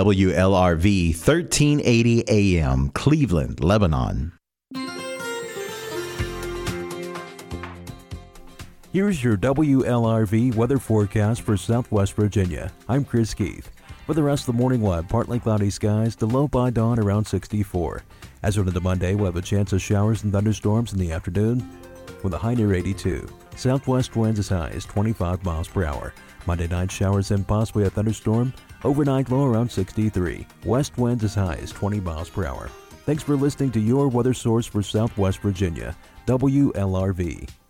WLRV 1380 AM, Cleveland, Lebanon. Here's your WLRV weather forecast for Southwest Virginia. I'm Chris Keith. For the rest of the morning, we'll have partly cloudy skies, the low by dawn around 64. As of the Monday, we'll have a chance of showers and thunderstorms in the afternoon with a high near 82. Southwest winds as high as 25 miles per hour. Monday night showers and possibly a thunderstorm. Overnight low around 63. West winds as high as 20 miles per hour. Thanks for listening to your weather source for Southwest Virginia, WLRV.